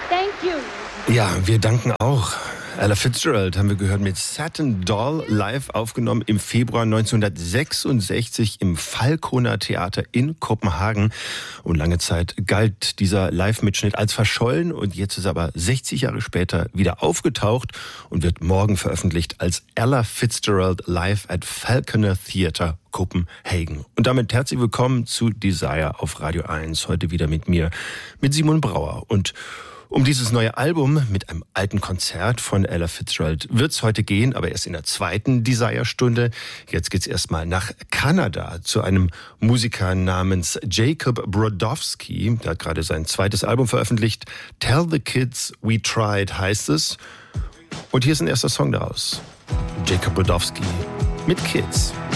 Thank you. Ja, wir danken auch. Ella Fitzgerald haben wir gehört mit Satin Doll, live aufgenommen im Februar 1966 im Falconer Theater in Kopenhagen. Und lange Zeit galt dieser Live-Mitschnitt als verschollen und jetzt ist er aber 60 Jahre später wieder aufgetaucht und wird morgen veröffentlicht als Ella Fitzgerald live at Falconer Theater Copenhagen. Und damit herzlich willkommen zu Desire auf Radio 1. Heute wieder mit mir, mit Simon Brauer. Und um dieses neue Album mit einem alten Konzert von Ella Fitzgerald wird's heute gehen, aber erst in der zweiten Desire-Stunde. Jetzt geht's erstmal nach Kanada zu einem Musiker namens Jacob Brodowski. Der hat gerade sein zweites Album veröffentlicht. Tell the Kids We Tried heißt es. Und hier ist ein erster Song daraus. Jacob Brodowski mit Kids.